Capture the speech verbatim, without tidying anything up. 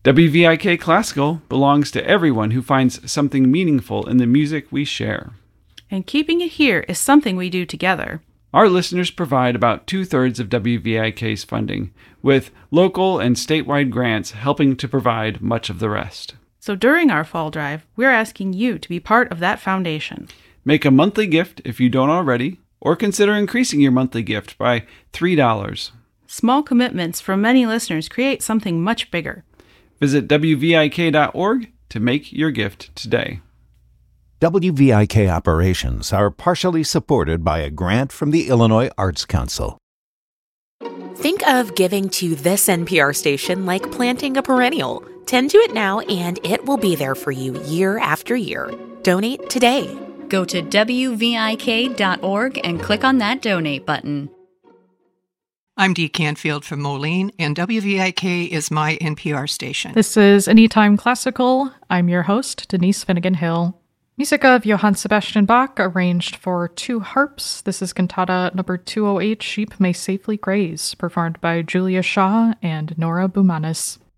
W V I K Classical belongs to everyone who finds something meaningful in the music we share. And keeping it here is something we do together. Our listeners provide about two-thirds of W V I K's funding, with local and statewide grants helping to provide much of the rest. So during our fall drive, we're asking you to be part of that foundation. Make a monthly gift if you don't already, or consider increasing your monthly gift by three dollars. Small commitments from many listeners create something much bigger. Visit W V I K dot org to make your gift today. W V I K operations are partially supported by a grant from the Illinois Arts Council. Think of giving to this N P R station like planting a perennial. Tend to it now, and it will be there for you year after year. Donate today. Go to W V I K dot org and click on that donate button. I'm Dee Canfield from Moline, and W V I K is my N P R station. This is Anytime Classical. I'm your host, Denise Finnegan-Hill. Music of Johann Sebastian Bach, arranged for two harps. This is Cantata number two oh eight, Sheep May Safely Graze, performed by Julia Shaw and Nora Boumanis.